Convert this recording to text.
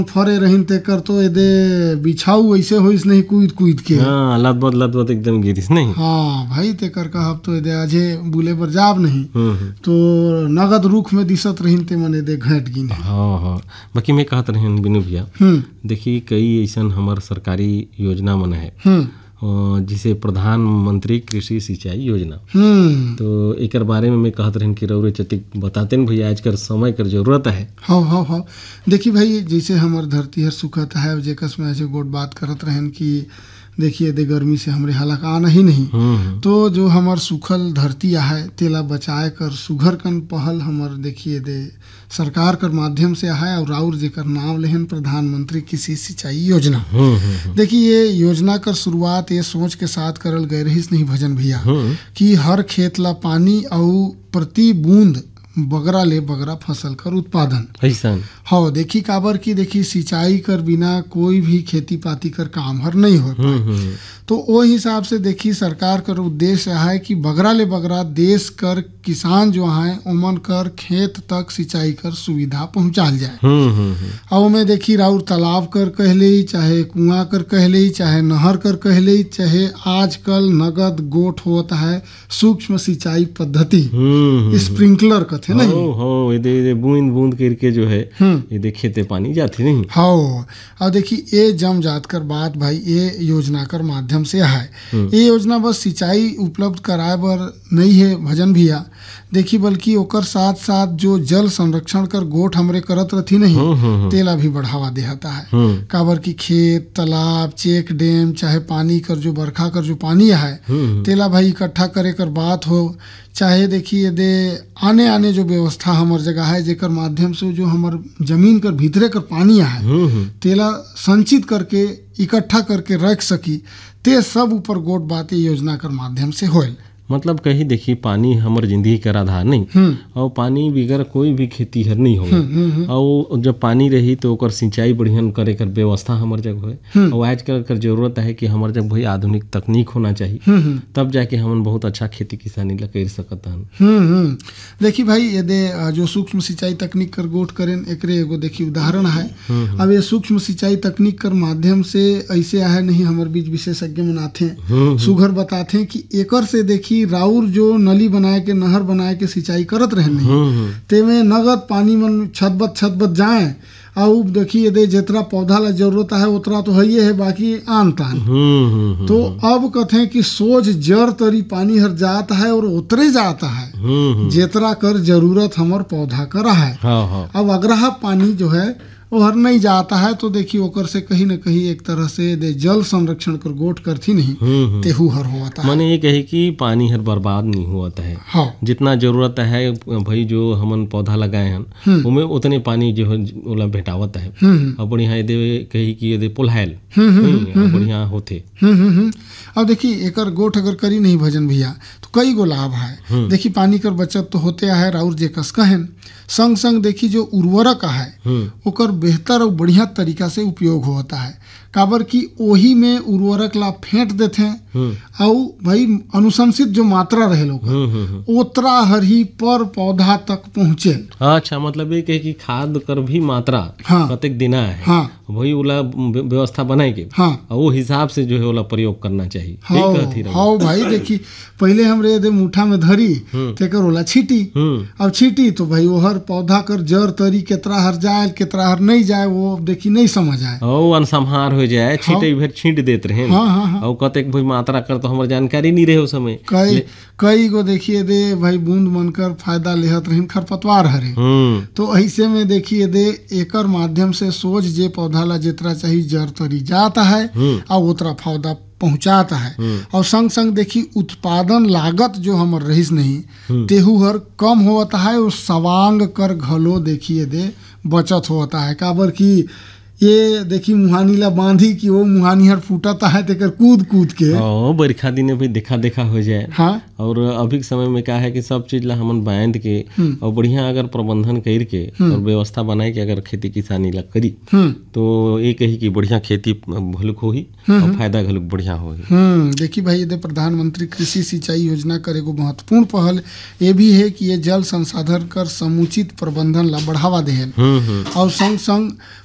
फरे रहिन तेकर तो एदे बिछाऊ ऐसे होइस नहीं कूद कूद के। हाँ, लत एकदम गिरिस नहीं। हाँ भाई तेकर कहब तो एदे आजे बुले बर जाब नहीं तो नगद रुख में दिसत रहिन ते मन एदे घट गिन। हाँ बाकी मैं कहत रहिन बिनु भैया, देखी कई ऐसन हमार सरकारी योजना मन है जिसे प्रधानमंत्री कृषि सिंचाई योजना, तो एकर बारे में मैं कहत रहन कि रउरे चतिक बताते न भैया आजकल समय कर जरूरत है। हाँ देखी भाई जैसे हमार धरती हर सुखत है जेकस में ऐसे गोट बात करत रहन कि देखिए दे गर्मी से हमरे हालक आना ही नहीं तो जो हमार सुखल धरती है तेला बचाए कर सुघर कन पहल हमार देखिए दे सरकार कर माध्यम से है और राउर जेकर नाम लेहन प्रधानमंत्री कृषि सिंचाई योजना। देखिए ये योजना कर शुरुआत ये सोच के साथ करल गए रहीस नहीं भजन भैया कि हर खेत ला पानी और प्रति बूंद बगरा ले बगरा फसल कर उत्पादन ऐसा। हाँ देखी काबर की देखी सिंचाई कर बिना कोई भी खेती पाती कर काम हर नहीं हो पाए तो वो हिसाब से देखी सरकार कर उद्देश्य है कि बगरा ले बगरा देश कर किसान जो है उमन कर खेत तक सिंचाई कर सुविधा पहुंचाल जाए। और में देखी राउर तालाब कर कहले ही चाहे कुआं कर कहले ही चाहे नहर कर कहले ही चाहे आजकल नगद गोट होता है सूक्ष्म सिंचाई पद्धति स्प्रिंकलर कथे नहीं। हो ये बूंद बूंद करके जो है ये देखे ते पानी जाती नहीं। हाँ और देखी ये जम जात कर बात भाई ये योजना कर माध्यम से है। ये योजना बस सिंचाई उपलब्ध कराए बर नहीं है भजन भैया देखी बल्कि ओकर साथ साथ जो जल संरक्षण कर गोठ हमरे करत रथी नहीं तेला भी बढ़ावा देता है। काबर की खेत तालाब चेक डैम चाहे पानी कर जो बरखा कर जो पानी है तेला भाई इकट्ठा करे कर बात हो चाहे देखिए दे आने आने जो व्यवस्था हमार जगह है जेकर माध्यम से जो हमार जमीन कर भीतरे कर पानी है तेला संचित करके इकट्ठा करके रख सकी ते सब ऊपर गोट बात योजना कर माध्यम से होल। मतलब कहीं देखी पानी हमार जिंदगी का आधार नहीं और पानी बिगर कोई भी खेती हर नहीं होगा और जब पानी रही तो ओकर सिंचाई बढ़िया करे कर व्यवस्था हमार जग है और आजकल कर जरूरत है कि हमार जग भाई आधुनिक तकनीक होना चाहिए तब जाके हम बहुत अच्छा खेती किसानी ला कर सकत हन। देखी भाई ये जो सूक्ष्म सिंचाई तकनीक कर गोट करें एकरे एगो देखी उदाहरण है। अब ये सूक्ष्म सिंचाई तकनीक कर माध्यम से ऐसे है नहीं हमार बीच विशेषज्ञ मनाथे सुघर बताथे कि एकर से देखी राउर जो नली बनाए के नहर बनाए के सिंचाई करत रहे नहीं ते में नगद पानी मन छतबत जाए और देखिए दे जितना पौधा ला जरूरत है उतना तो है है बाकी आन तान तो अब कथे कि सोच जड़ तरी पानी हर जाता है और उतरे जाता है जितना कर जरूरत हमर पौधा करा है। अब अगरहा पानी जो है वो हर नहीं जाता है तो देखिए ओकर से कहीं न कहीं एक तरह से दे जल संरक्षण कर गोट करती नहीं तेहू हर होता है। माने ये कहे कि पानी हर बर्बाद नहीं होता है। हाँ। जितना जरूरत है भाई जो हमन पौधा लगाए हैं उनमें उतने पानी जो है ओला भेटावत है और बढ़िया ये कही कि ये पुलहाइल बढ़िया होते। अब देखिए एकर गोठ अगर करी नहीं भजन भैया तो कई गो लाभ है। देखिए पानी कर बचत तो होते है राउर जेकस कहन संग संग देखी जो उर्वरक है ओकर बेहतर और बढ़िया तरीका से उपयोग होता है। काबर की ओही में उर्वरक ला फेंट देते और भाई अनुशंसित जो मात्रा रहे लोग ओतरा हर ही पर पौधा तक पहुँचे। अच्छा मतलब ये कि खाद कर भी मात्रा कतेक देना है वही वाला व्यवस्था बनाए के और वो हिसाब से जो है वाला प्रयोग करना चाहिए। हाँ भाई देखी पहले हमरे दे मुठा में धरी तेकर ओला छीटी अब छीटी तो भाई वो हर पौधा कर जड़ तरी केतरा हर जाए केतरा हर नहीं जाए वो देखी नहीं समझ आए और अनसंहार हो जाए छीटे भर छींट देते रहे और कतेक भाई मात्रा कर तो हमार जानकारी नहीं रहे उस समय कई गो देखिए दे भाई बूंद मनकर फायदा लेहत रहीन खरपतवार हरे तो ऐसे में देखिए दे एकर माध्यम से सोच जे पौधा ला जितना चाहिए जड़ तरी जाता है और उतना फायदा पहुंचाता है और संग संग देखी उत्पादन लागत जो हमर रहीस नहीं तेहू हर कम होता है और सवांग कर घलो देखिए दे बचत होता है। काबर की ये देखी मुहानी ला बांधी कि वो मुहानी हर फूटता है तेकर कूद कूद के बरखा दिन भी देखा हो जाए। हाँ। और अभी के समय में क्या है कि सब चीज ला हमन बांध के और बढ़िया अगर प्रबंधन कर के और व्यवस्था बनाए के अगर खेती किसानी ला करी तो ये कही कि बढ़िया खेती भलुक होही और फायदा घलुक बढ़िया होही। देखी भाई ये प्रधानमंत्री कृषि सिंचाई योजना कर एगो महत्वपूर्ण पहल ये भी है कि ये जल संसाधन कर समुचित प्रबंधन ला बढ़ावा दे और संग संग